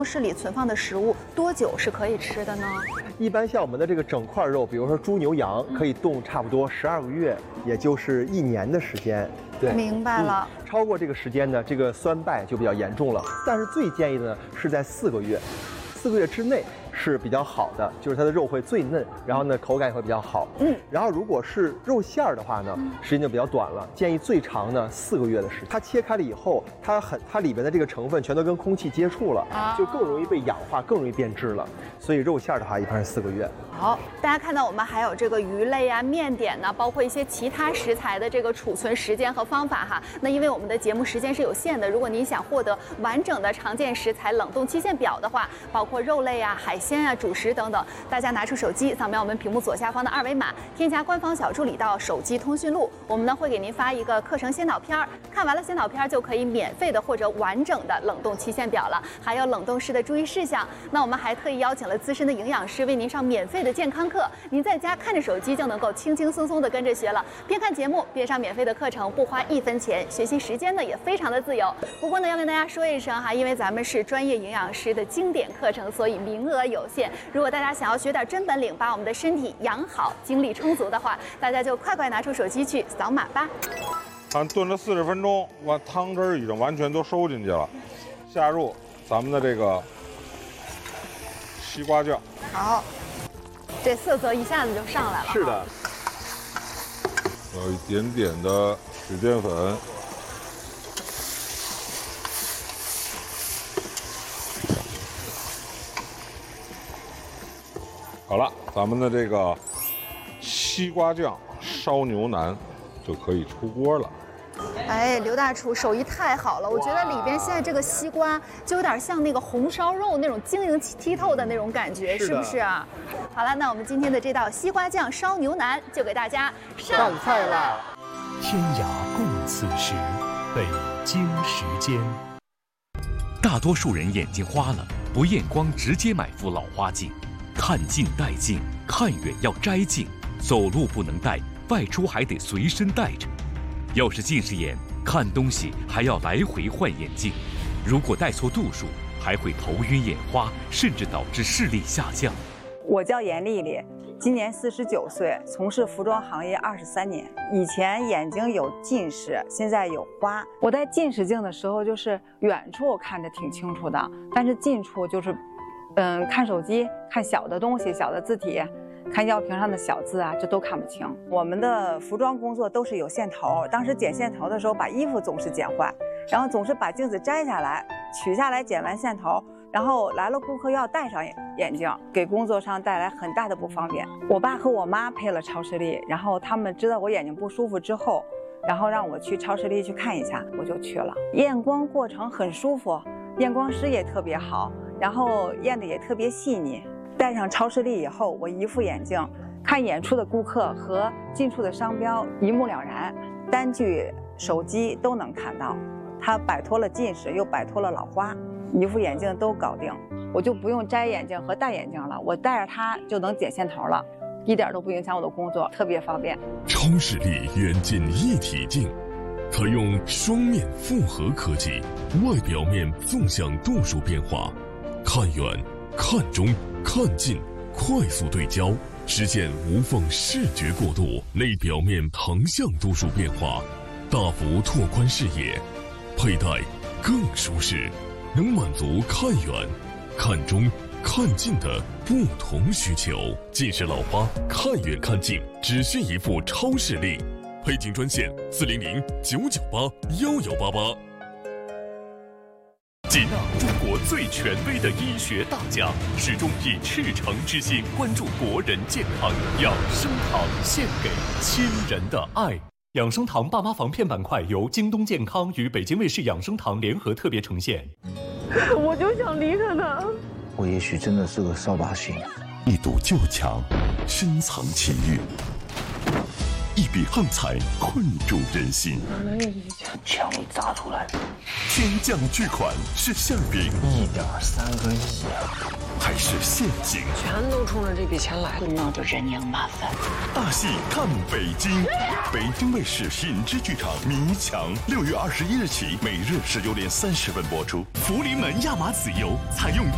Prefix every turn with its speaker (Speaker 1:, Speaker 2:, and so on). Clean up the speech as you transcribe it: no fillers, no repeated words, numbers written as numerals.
Speaker 1: 室里存放的食物多久是可以吃的呢？
Speaker 2: 一般像我们的这个整块肉，比如说猪、牛、羊，可以冻差不多12个月，也就是1年的时间。对，
Speaker 1: 明白了。
Speaker 2: 超过这个时间呢，这个酸败就比较严重了。但是最建议的呢是在4个月，4个月之内是比较好的，就是它的肉会最嫩，然后呢口感也会比较好。然后如果是肉馅儿的话呢，时间就比较短了，建议最长呢4个月的时间。它切开了以后，它里边的这个成分全都跟空气接触了，就更容易被氧化，更容易变质了。所以肉馅儿的话，一般是4个月。
Speaker 1: 好，大家看到我们还有这个鱼类啊、面点呢，包括一些其他食材的这个储存时间和方法哈。那因为我们的节目时间是有限的，如果您想获得完整的常见食材冷冻期限表的话，包括肉类啊、海鲜啊、主食等等，大家拿出手机扫描我们屏幕左下方的2维码，添加官方小助理到手机通讯录，我们呢会给您发一个课程先导片儿，看完了先导片就可以免费的或者完整的冷冻期限表了，还有冷冻时的注意事项。那我们还特意邀请了资深的营养师为您上免费的健康课，您在家看着手机就能够轻轻松松的跟着学了，边看节目边上免费的课程，不花1分钱，学习时间呢也非常的自由。不过呢要跟大家说一声哈，因为咱们是专业营养师的经典课程，所以名额有限。如果大家想要学点真本领，把我们的身体养好，精力充足的话，大家就快拿出手机去扫码吧。
Speaker 3: 看炖了40分钟，汤汁已经完全都收进去了，下入咱们的这个西瓜酱。
Speaker 1: 好，这色泽一下子就上来了。
Speaker 2: 是的。
Speaker 3: 有一点点的水淀粉。好了，咱们的这个西瓜酱烧牛腩就可以出锅了。
Speaker 1: 哎，刘大厨手艺太好了，我觉得里边现在这个西瓜就有点像那个红烧肉那种晶莹剔透的那种感觉，是不是啊？好了，那我们今天的这道西瓜酱烧牛腩就给大家上菜了。
Speaker 4: 天涯共此时，北京时间。
Speaker 5: 大多数人眼睛花了，不验光直接买副老花镜，看近戴镜，看远要摘镜，走路不能戴，外出还得随身带着。要是近视眼，看东西还要来回换眼镜，如果戴错度数，还会头晕眼花，甚至导致视力下降。
Speaker 6: 我叫严丽丽，今年49岁，从事服装行业23年。以前眼睛有近视，现在有花。我戴近视镜的时候，就是远处看着挺清楚的，但是近处就是，看手机、看小的东西、小的字体。看药瓶上的小字啊，这都看不清。我们的服装工作都是有线头，当时剪线头的时候，把衣服总是剪坏，然后总是把镜子摘下来，取下来剪完线头，然后来了顾客要戴上眼镜，给工作上带来很大的不方便。我爸和我妈配了超视力，然后他们知道我眼睛不舒服之后，然后让我去超视力去看一下，我就去了。验光过程很舒服，验光师也特别好，然后验的也特别细腻。戴上超视力以后，我一副眼镜，看远处的顾客和近处的商标一目了然，单据、手机都能看到。它摆脱了近视，又摆脱了老花，一副眼镜都搞定，我就不用摘眼镜和戴眼镜了，我戴着它就能剪线头了，一点都不影响我的工作，特别方便。
Speaker 4: 超视力远近一体镜，可用双面复合科技，外表面纵向度数变化，看远、看中、看近，快速对焦，实现无缝视觉过渡；内表面横向度数变化，大幅拓宽视野，佩戴更舒适，能满足看远、看中、看近的不同需求。近视老花，看远看近只需一副超视力，配镜专线400-998-1188。吉纳，中国最权威的医学大家，始终以赤诚之心关注国人健康。养生堂献给亲人的爱。养生堂爸妈防骗板块由京东健康与北京卫视养生堂联合特别呈现。
Speaker 7: 我就想离开他。
Speaker 8: 我也许真的是个扫把星。
Speaker 4: 一堵旧墙，深藏情欲；一笔横财，困住人心。
Speaker 8: 枪一砸出来，
Speaker 4: 天降巨款是馅饼
Speaker 8: 1.3个亿啊！
Speaker 4: 还是陷阱？
Speaker 7: 全都冲着这笔钱来，
Speaker 8: 闹得人仰马翻。
Speaker 4: 大戏看北京，北京卫视品质剧场《迷墙》6月21日起，每日19点30分播出。福临门亚麻籽油采用